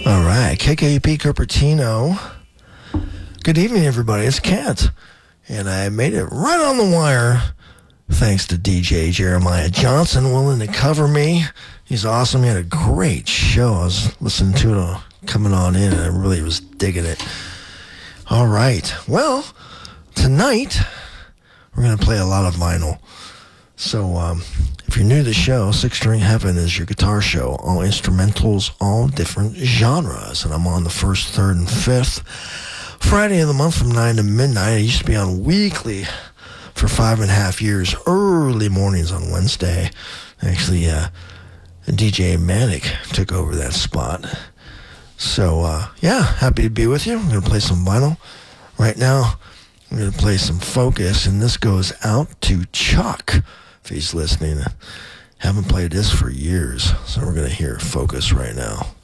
All right, KKUP Cupertino. Good evening, everybody. It's Kent, and I made it right on the wire thanks to DJ Jeremiah Johnson willing to cover me. He's awesome. He had a great show. I was listening to it coming on in, and I really was digging it. All right. Well, tonight we're going to play a lot of vinyl. So if you're new to the show, Six String Heaven is your guitar show. All instrumentals, all different genres. And I'm on the 1st, 3rd, and 5th Friday of the month from 9 to midnight. I used to be on weekly for 5.5 years, early mornings on Wednesday. Actually, DJ Manic took over that spot. So, happy to be with you. I'm going to play some vinyl. Right now, I'm going to play some Focus, and this goes out to Chuck, if he's listening. Haven't played this for years, so we're going to hear Focus right now.